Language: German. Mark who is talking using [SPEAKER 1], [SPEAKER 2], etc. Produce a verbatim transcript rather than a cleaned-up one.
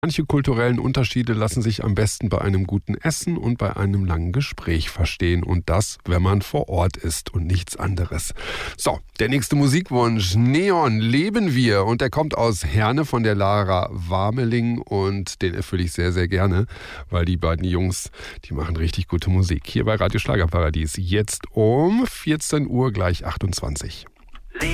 [SPEAKER 1] Manche kulturellen Unterschiede lassen sich am besten bei einem guten Essen und bei einem langen Gespräch verstehen. Und das, wenn man vor Ort ist und nichts anderes. So, der nächste Musikwunsch. Neon leben wir. Und der kommt aus Herne von der Lara Warmeling. Und den erfülle ich sehr, sehr gerne, weil die beiden Jungs, die machen richtig gute Musik. Hier bei Radio Schlagerparadies. Jetzt um vierzehn Uhr gleich achtundzwanzig.